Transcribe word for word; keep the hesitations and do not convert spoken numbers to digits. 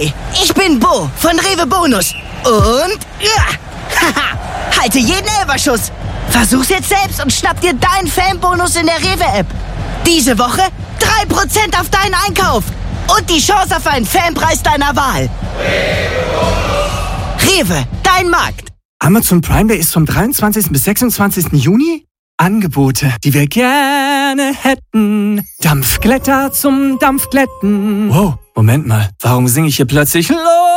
Hi, ich bin Bo von Rewe Bonus. Und ja, haha, halte jeden Elferschuss. Versuch's jetzt selbst und schnapp dir deinen Fanbonus in der Rewe-App. Diese Woche drei Prozent auf deinen Einkauf. Und die Chance auf einen Fanpreis deiner Wahl. Rewe, dein Markt. Amazon Prime Day ist vom dreiundzwanzigsten bis sechsundzwanzigsten Juni. Angebote, die wir gerne hätten. Dampfglätter zum Dampfglätten. Wow, Moment mal, warum singe ich hier plötzlich los?